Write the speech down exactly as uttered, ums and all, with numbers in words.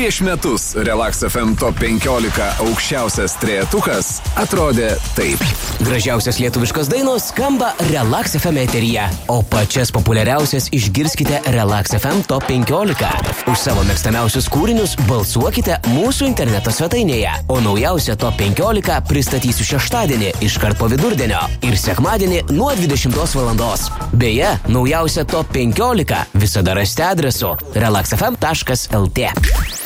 Prieš metus Relax F M Top penkiolika aukščiausias trejetukas atrodė taip. Gražiausias lietuviškos dainos skamba Relax F M eteryje, o pačias populiariausias išgirskite Relax F M Top penkiolika. Už savo mėgstamiausius kūrinius balsuokite mūsų interneto svetainėje, o naujausią Top penkiolika pristatysiu šeštadienį iškart po vidurdienio ir sekmadienį nuo dvidešimtos valandos. Beje, naujausią Top penkiolika visada rasite adresu relax f m taškas l t.